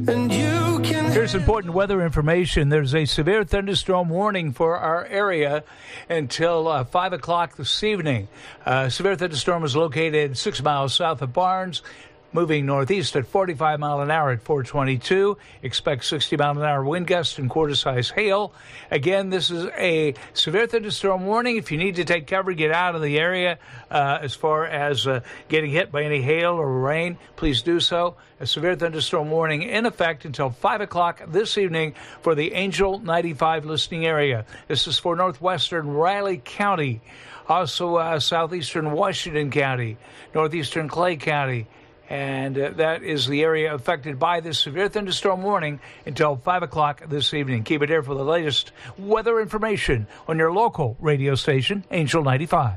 And you can... Here's important weather information. There's a severe thunderstorm warning for our area until 5 o'clock this evening. Severe thunderstorm is located 6 miles south of Barnes, moving northeast at 45 mile an hour at 422. Expect 60 mile an hour wind gusts and quarter-size hail. Again, this is a severe thunderstorm warning. If you need to take cover, get out of the area. As far as getting hit by any hail or rain, please do so. A severe thunderstorm warning in effect until 5 o'clock this evening for the Angel 95 listening area. This is for northwestern Riley County, also southeastern Washington County, northeastern Clay County. And that is the area affected by this severe thunderstorm warning until 5 o'clock this evening. Keep it here for the latest weather information on your local radio station, Angel 95.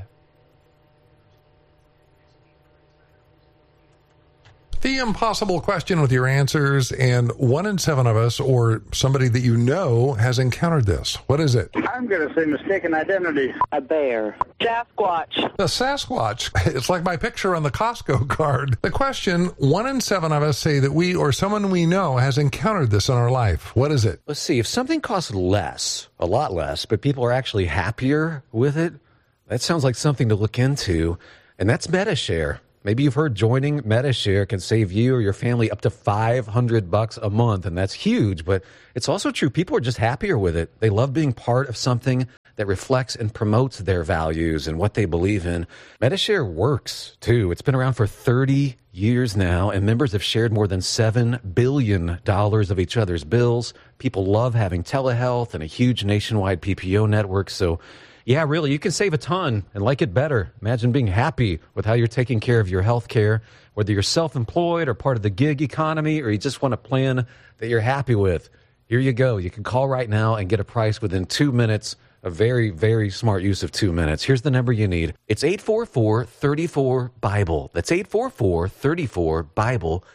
The impossible question with your answers, and 1 in 7 of us, or somebody that you know, has encountered this. What is it? I'm going to say mistaken identity. A bear. Sasquatch. The Sasquatch. It's like my picture on the Costco card. The question, 1 in 7 of us say that we or someone we know has encountered this in our life. What is it? Let's see. If something costs less, a lot less, but people are actually happier with it, that sounds like something to look into, and that's MediShare. Maybe you've heard joining MediShare can save you or your family up to $500 a month, and that's huge, but it's also true. People are just happier with it. They love being part of something that reflects and promotes their values and what they believe in. MediShare works, too. It's been around for 30 years now, and members have shared more than $7 billion of each other's bills. People love having telehealth and a huge nationwide PPO network, so yeah, really, you can save a ton and like it better. Imagine being happy with how you're taking care of your health care, whether you're self-employed or part of the gig economy, or you just want a plan that you're happy with. Here you go. You can call right now and get a price within 2 minutes. A very, very smart use of 2 minutes. Here's the number you need. It's 844-34-BIBLE. That's 844-34-BIBLE.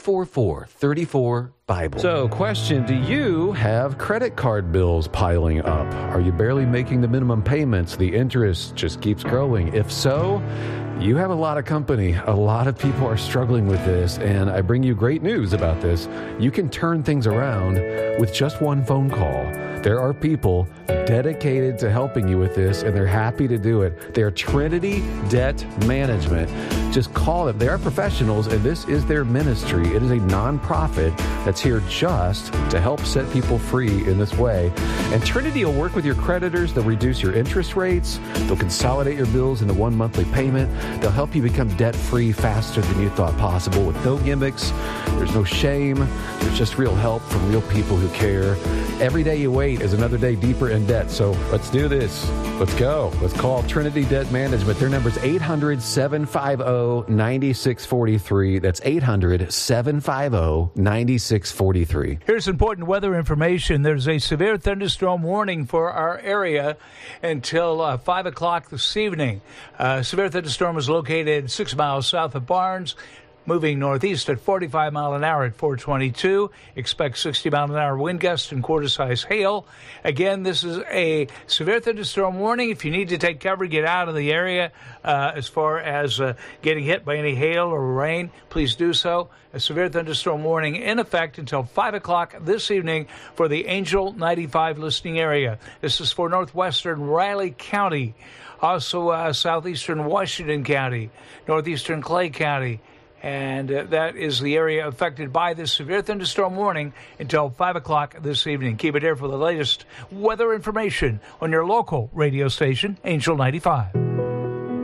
844-34-BIBLE. So, question, do you have credit card bills piling up? Are you barely making the minimum payments? The interest just keeps growing. If so, you have a lot of company. A lot of people are struggling with this, and I bring you great news about this. You can turn things around with just one phone call. There are people dedicated to helping you with this, and they're happy to do it. They're Trinity Debt Management. Just call them. They are professionals, and this is their ministry. It is a nonprofit that's here just to help set people free in this way. And Trinity will work with your creditors. They'll reduce your interest rates. They'll consolidate your bills into one monthly payment. They'll help you become debt-free faster than you thought possible with no gimmicks. There's no shame. There's just real help from real people who care. Every day you wait is another day deeper in debt. So let's do this. Let's go. Let's call Trinity Debt Management. Their number is 800-750-9643. That's 800-750-9643. Here's important weather information. There's a severe thunderstorm warning for our area until 5 o'clock this evening. Severe thunderstorm is located 6 miles south of Barnes, moving northeast at 45 mile an hour at 422. Expect 60 mile an hour wind gusts and quarter-size hail. Again, this is a severe thunderstorm warning. If you need to take cover, get out of the area. As far as getting hit by any hail or rain, please do so. A severe thunderstorm warning in effect until 5 o'clock this evening for the Angel 95 listening area. This is for northwestern Riley County, also southeastern Washington County, northeastern Clay County. And that is the area affected by this severe thunderstorm warning until 5 o'clock this evening. Keep it here for the latest weather information on your local radio station, Angel 95.